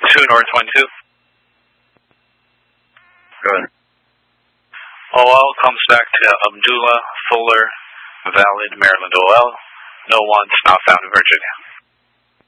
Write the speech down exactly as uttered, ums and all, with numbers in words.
two North twenty-two. Go ahead. O L comes back to Abdullah Fuller, Valid, Maryland O L. No one's not found in Virginia.